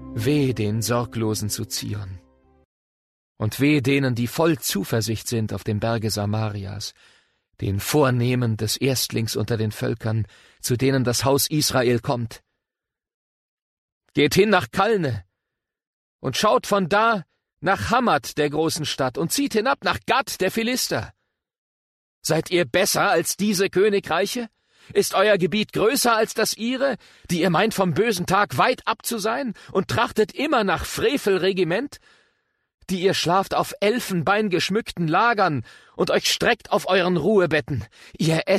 Weh den Sorglosen zu Zion. Und weh denen, die voll Zuversicht sind auf dem Berge Samarias, den Vornehmen des Erstlings unter den Völkern, zu denen das Haus Israel kommt. Geht hin nach Kalne und schaut von da nach Hammat, der großen Stadt, und zieht hinab nach Gad, der Philister. Seid ihr besser als diese Königreiche? Ist euer Gebiet größer als das ihre, die ihr meint, vom bösen Tag weit ab zu sein und trachtet immer nach Frevelregiment, die ihr schlaft auf Elfenbein geschmückten Lagern und euch streckt auf euren Ruhebetten, ihr